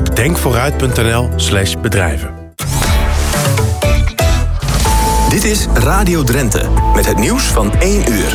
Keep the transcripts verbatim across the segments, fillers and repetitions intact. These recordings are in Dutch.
op denkvooruit.nl slash bedrijven. Dit is Radio Drenthe, met het nieuws van één uur.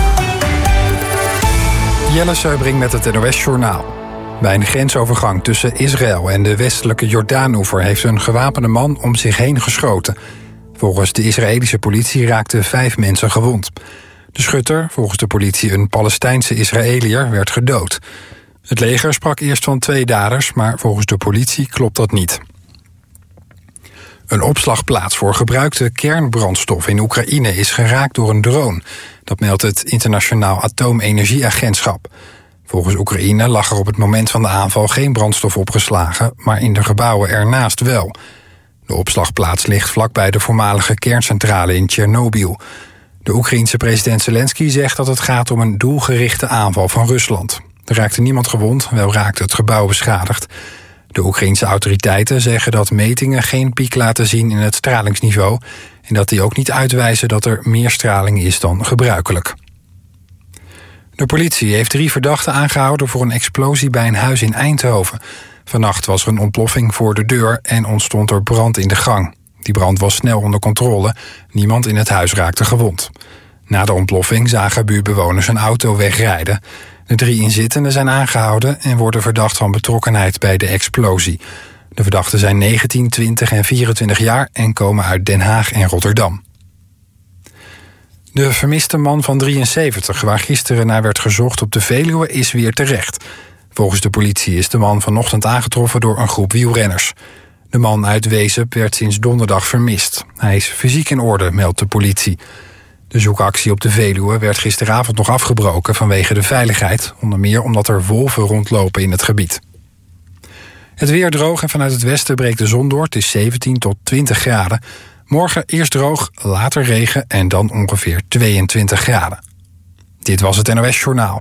Jelle Seubring met het N O S-journaal. Bij een grensovergang tussen Israël en de westelijke Jordaanoever heeft een gewapende man om zich heen geschoten. Volgens de Israëlische politie raakten vijf mensen gewond. De schutter, volgens de politie een Palestijnse Israëliër, werd gedood. Het leger sprak eerst van twee daders, maar volgens de politie klopt dat niet. Een opslagplaats voor gebruikte kernbrandstof in Oekraïne is geraakt door een drone. Dat meldt het Internationaal Atoomenergieagentschap. Volgens Oekraïne lag er op het moment van de aanval geen brandstof opgeslagen, maar in de gebouwen ernaast wel. De opslagplaats ligt vlakbij de voormalige kerncentrale in Tsjernobyl. De Oekraïense president Zelensky zegt dat het gaat om een doelgerichte aanval van Rusland. Er raakte niemand gewond, wel raakte het gebouw beschadigd. De Oekraïense autoriteiten zeggen dat metingen geen piek laten zien in het stralingsniveau en dat die ook niet uitwijzen dat er meer straling is dan gebruikelijk. De politie heeft drie verdachten aangehouden voor een explosie bij een huis in Eindhoven. Vannacht was er een ontploffing voor de deur en ontstond er brand in de gang. Die brand was snel onder controle. Niemand in het huis raakte gewond. Na de ontploffing zagen buurtbewoners een auto wegrijden. De drie inzittenden zijn aangehouden en worden verdacht van betrokkenheid bij de explosie. De verdachten zijn negentien, twintig en vierentwintig jaar en komen uit Den Haag en Rotterdam. De vermiste man van drieënzeventig, waar gisteren naar werd gezocht op de Veluwe, is weer terecht. Volgens de politie is de man vanochtend aangetroffen door een groep wielrenners. De man uit Wezep werd sinds donderdag vermist. Hij is fysiek in orde, meldt de politie. De zoekactie op de Veluwe werd gisteravond nog afgebroken vanwege de veiligheid, onder meer omdat er wolven rondlopen in het gebied. Het weer droog en vanuit het westen breekt de zon door. Het is zeventien tot twintig graden. Morgen eerst droog, later regen en dan ongeveer tweeëntwintig graden. Dit was het N O S-journaal.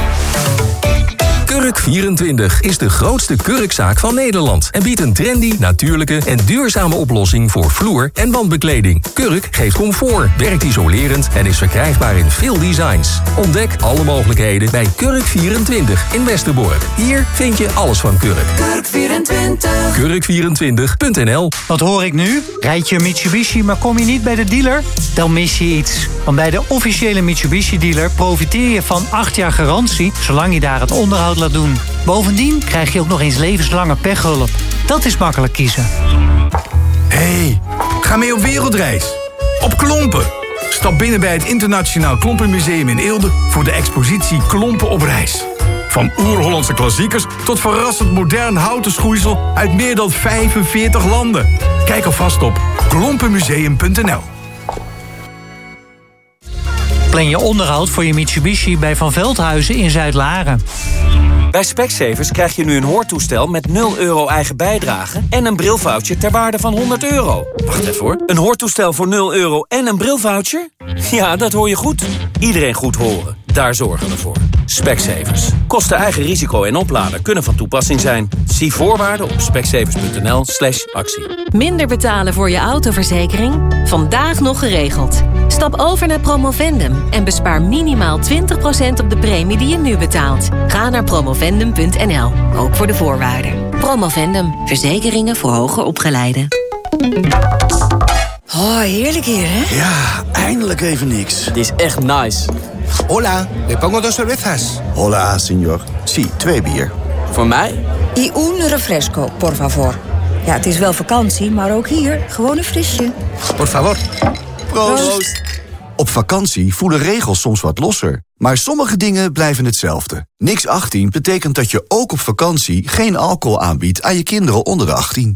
Kurk vierentwintig is de grootste kurkzaak van Nederland en biedt een trendy, natuurlijke en duurzame oplossing voor vloer- en wandbekleding. Kurk geeft comfort, werkt isolerend en is verkrijgbaar in veel designs. Ontdek alle mogelijkheden bij Kurk vierentwintig in Westerbork. Hier vind je alles van Kurk. Kurk vierentwintig. kurk vierentwintig punt n l. Wat hoor ik nu? Rijd je een Mitsubishi, maar kom je niet bij de dealer? Dan mis je iets. Want bij de officiële Mitsubishi-dealer profiteer je van acht jaar garantie, zolang je daar het onderhoud laat doen. Bovendien krijg je ook nog eens levenslange pechhulp. Dat is makkelijk kiezen. Hey, ga mee op wereldreis. Op Klompen. Stap binnen bij het Internationaal Klompenmuseum in Eelde voor de expositie Klompen op reis. Van oer-Hollandse klassiekers tot verrassend modern houten schoeisel uit meer dan vijfenveertig landen. Kijk alvast op klompenmuseum punt n l. Plan je onderhoud voor je Mitsubishi bij Van Veldhuizen in Zuid-Laren. Bij Specsavers krijg je nu een hoortoestel met nul euro eigen bijdrage en een brilvoucher ter waarde van honderd euro. Wacht even hoor. Een hoortoestel voor nul euro en een brilvoucher? Ja, dat hoor je goed. Iedereen goed horen. Daar zorgen we voor. Specsavers. Kosten eigen risico en oplader kunnen van toepassing zijn. Zie voorwaarden op specsavers punt n l slash actie. Minder betalen voor je autoverzekering? Vandaag nog geregeld. Stap over naar Promovendum en bespaar minimaal twintig procent op de premie die je nu betaalt. Ga naar promovendum punt n l, ook voor de voorwaarden. Promovendum, verzekeringen voor hoger opgeleiden. Oh, heerlijk hier, hè? Ja, eindelijk even niks. Het is echt nice. Hola, le pongo dos cervezas. Hola, señor. Sí, twee bier. Voor mij? Y un refresco, por favor. Ja, het is wel vakantie, maar ook hier gewoon een frisje. Por favor. Proost. Proost. Op vakantie voelen regels soms wat losser. Maar sommige dingen blijven hetzelfde. Niks achttien betekent dat je ook op vakantie geen alcohol aanbiedt aan je kinderen onder de achttien.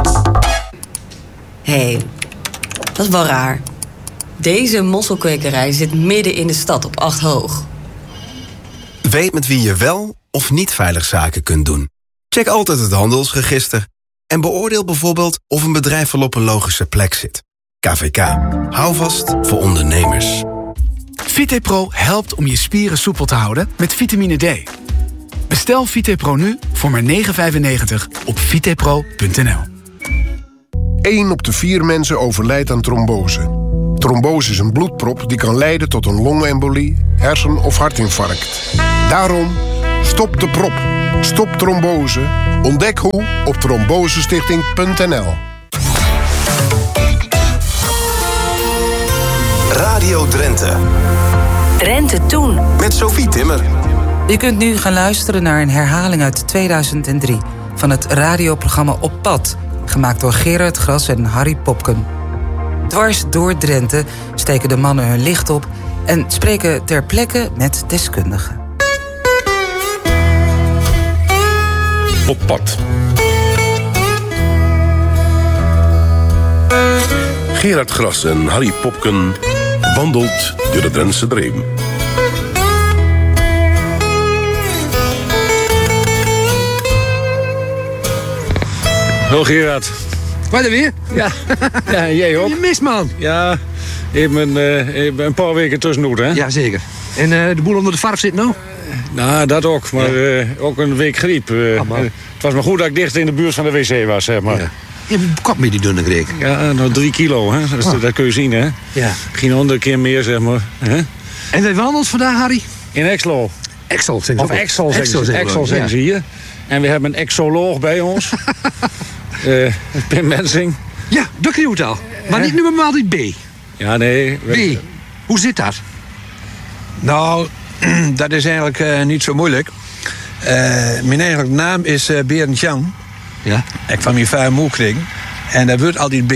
Hé, hey, dat is wel raar. Deze mosselkwekerij zit midden in de stad op acht hoog. Weet met wie je wel of niet veilig zaken kunt doen. Check altijd het handelsregister. En beoordeel bijvoorbeeld of een bedrijf wel op een logische plek zit. K V K. Hou vast voor ondernemers. VitePro helpt om je spieren soepel te houden met vitamine D. Bestel VitePro nu voor maar negen vijfennegentig op vitepro punt n l. één op de vier mensen overlijdt aan trombose. Trombose is een bloedprop die kan leiden tot een longembolie, hersen- of hartinfarct. Daarom, stop de prop. Stop trombose. Ontdek hoe op trombosestichting punt n l. Radio Drenthe. Drenthe Toen. Met Sophie Timmer. Je kunt nu gaan luisteren naar een herhaling uit tweeduizend drie... van het radioprogramma Op Pad, gemaakt door Gerard Gras en Harry Popken. Dwars door Drenthe steken de mannen hun licht op en spreken ter plekke met deskundigen. Op pad. Gerard Gras en Harry Popken wandelt door de Drentse Dreem. Hallo Gerard. Wat er weer? Ja, ja jij ook. Je mist, man. Ja, ik ben, uh, ik ben een paar weken tussendoor, hè? Ja, zeker. En uh, de boel onder de varf zit nou? Nou, dat ook. Maar ja. uh, ook een week griep. Uh, oh, het was maar goed dat ik dicht in de buurt van de wc was, zeg maar. Ja. Je hebt een kop met die dunne kreeg. Ja, nou drie kilo, hè. Dat, oh. dat kun je zien, hè. Ja. Geen honderd keer meer, zeg maar. Hè? En wij wandelt vandaag, Harry? In Exlo. Exel, zeg Of Exel, Exel, zeggen ze hier. En we hebben een exoloog bij ons. uh, Pim Mensing. Ja, dat kun je het al. Maar He? niet nu maar altijd B. Ja, nee. We... B. Hoe zit dat? Nou, dat is eigenlijk uh, niet zo moeilijk. Uh, mijn eigen naam is uh, Berend Jan. Ja. Ik van mijn vader moe kreeg. En dat wordt altijd B.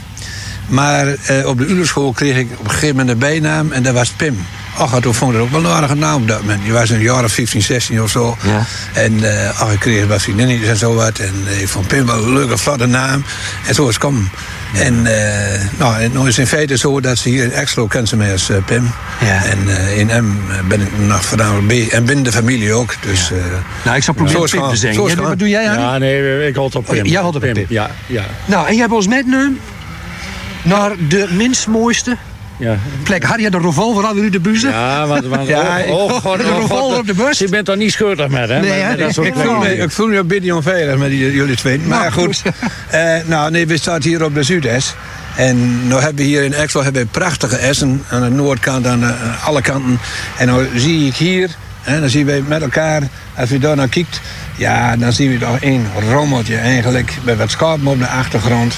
Maar uh, op de Ulerschool kreeg ik op een gegeven moment een bijnaam. En dat was Pim. Ach, toen vond ik het ook wel een aardige naam op dat moment. Je was een jaar of vijftien, zestien of zo. Ja. En uh, ach, ik kreeg wat vriendinnetjes en zo wat. En uh, ik vond Pim wel een leuke, vlotte naam. En zo is het komen. Ja. En uh, nou, het is in feite zo dat ze hier in Exlo kennen ze mij als uh, Pim. Ja. En uh, in M ben ik nog voornamelijk B. En binnen de familie ook. Dus, uh, nou, ik zal proberen Pim te zeggen. Jij, wat doe jij, Harry? Ja, nee, ik had op Pim. Oh, jij had op Pim. Pim. Ja, ja. Nou, en jij hebt ons metnemen naar de minst mooiste... Ja. Plek. Harry had een revolver aan u de buzen. Ja, want, want ja, oh, oh, God, een revolver oh, op de bus. Je bent toch niet scheurig met, hè? Nee, met, hè? met dat soort ik, voel me, ik voel me een beetje onveilig met die, jullie twee. Maar ja, goed. uh, nou, nee, we staan hier op de Zuides. En nu hebben we hier in Exlo hebben we prachtige essen. Aan de noordkant, aan de, uh, alle kanten. En nu zie ik hier, hè, dan zien we met elkaar, als we daar naar kijkt, ja, dan zien we toch één rommeltje eigenlijk. Met wat schapen op de achtergrond.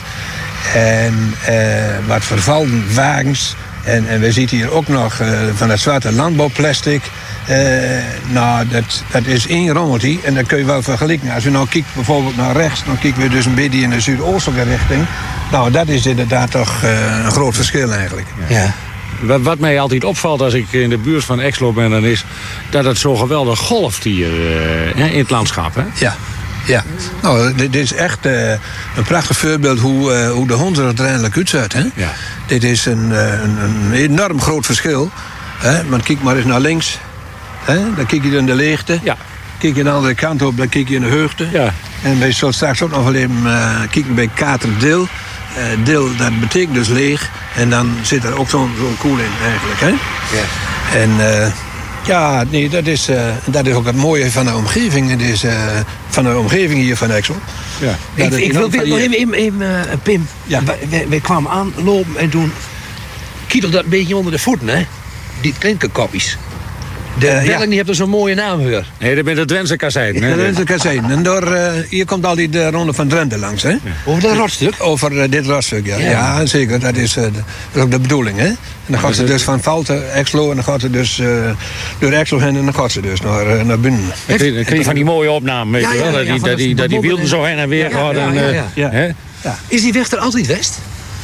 En uh, wat vervallen wagens. En, en we zien hier ook nog uh, van dat zwarte landbouwplastic. Uh, nou, dat, dat is één rommeltje. En dat kun je wel vergelijken. Als we nou kijken bijvoorbeeld naar rechts, dan kijken we dus een beetje in de zuidoostelijke richting. Nou, dat is inderdaad toch uh, een groot verschil eigenlijk. Ja. Wat, wat mij altijd opvalt als ik in de buurt van Exlo ben, dan is dat het zo geweldig golft hier uh, in het landschap. Hè? Ja. Ja, nou, dit is echt uh, een prachtig voorbeeld hoe, uh, hoe de hond er uiteindelijk uitziet. Hè? Ja. Dit is een, uh, een, een enorm groot verschil. Hè? Maar kijk maar eens naar links. Hè? Dan kijk je in de leegte. Ja. Kijk je aan de andere kant op, dan kijk je in de heugte. Ja. En wij zullen straks ook nog wel even uh, kijken bij Katerdeel. Uh, deel, dat betekent dus leeg. En dan zit er ook zo'n zo'n koel in eigenlijk. Hè? Ja. En... Uh, Ja, nee, dat is, uh, dat is ook het mooie van de omgeving. Het is uh, van de omgeving hier van Exel. Ja. Ik, ik wil nog even, even, even uh, Pim. Ja. Wij, wij kwamen aanlopen en toen kietelde dat een beetje onder de voeten, hè? Die klinkerkoppies. De uh, Belling, ja. Die heeft er zo'n mooie naam voor. Nee, dat bent de Drentse kazijn. De Drentse kazijn. En door, uh, hier komt al die de ronde van Drenthe langs, hè? Ja. Over dat rotstuk? Over uh, dit rotstuk, ja. Ja, ja zeker. Dat is, uh, de, dat is ook de bedoeling, hè? En dan gaat ze dus van Valten, Exlo, en dan gaat ze dus uh, door Exlo heen en dan gaat ze dus naar, uh, naar binnen. Dan kun je, kun je van die mooie opname, weet je wel? Dat die, dat die, dat die wielden zo heen en weer gaan. Ja, ja, ja, ja. Hè? Ja. Is die weg er altijd west?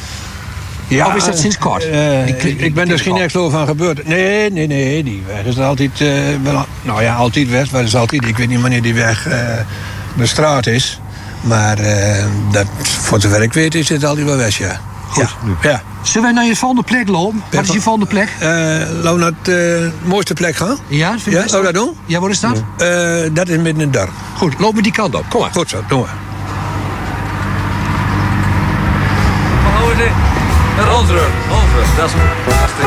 Ja, of is dat sinds kort? Uh, ik, ik ben dus geen Exlo van gebeurd. Nee, nee, nee. Die weg is altijd... Uh, wel, nou ja, altijd west. Maar is altijd, ik weet niet wanneer die weg uh, bestraat is. Maar uh, dat, voor zover ik weet is het altijd wel west, ja. Goed. Ja. Ja. Zullen wij naar je volgende plek lopen? Wat is je volgende plek? Uh, laten we naar de uh, mooiste plek gaan. Ja, dat vind ik ja, Zou dat doen? Ja, waar is dat? Uh, dat is midden in het dorp. Goed, loop met die kant op. Kom maar. Goed zo, doen we. We houden de rondrug. Over, dat is goed.